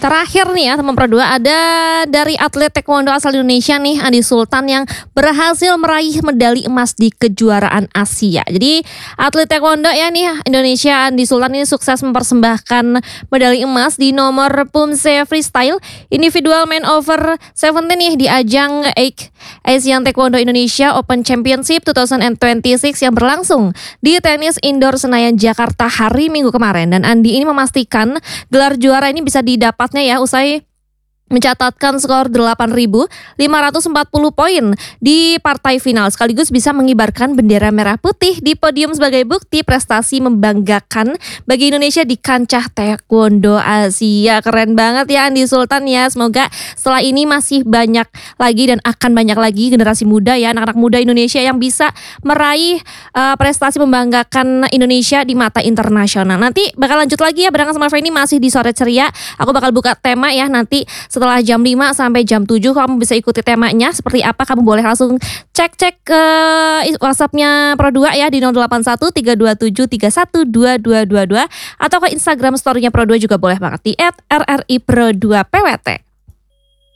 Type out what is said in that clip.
Terakhir nih ya teman Pro 2, ada dari atlet taekwondo asal Indonesia nih, Andi Sultan yang berhasil meraih medali emas di kejuaraan Asia. Jadi atlet taekwondo ya nih Indonesia, Andi Sultan ini sukses mempersembahkan medali emas di nomor Pumse Freestyle Individual Man Over 17 nih di ajang Asian Taekwondo Indonesia Open Championship 2026 yang berlangsung di tenis indoor Senayan Jakarta hari Minggu kemarin. Dan Andi ini memastikan gelar juara ini bisa didapatnya ya usai mencatatkan skor 8.540 poin di partai final, sekaligus bisa mengibarkan bendera merah putih di podium sebagai bukti prestasi membanggakan bagi Indonesia di kancah taekwondo Asia. Keren banget ya Andi Sultan ya. Semoga setelah ini masih banyak lagi dan akan banyak lagi generasi muda ya, anak-anak muda Indonesia yang bisa meraih prestasi membanggakan Indonesia di mata internasional. Nanti bakal lanjut lagi ya barengan sama Feni masih di Sore Ceria. Aku bakal buka tema ya nanti setelah jam 5 sampai jam 7 kamu bisa ikuti temanya seperti apa. Kamu boleh langsung cek ke WhatsApp-nya Pro 2 ya di 081327312222 atau ke Instagram story-nya Pro 2 juga boleh banget di @rripro2pwt.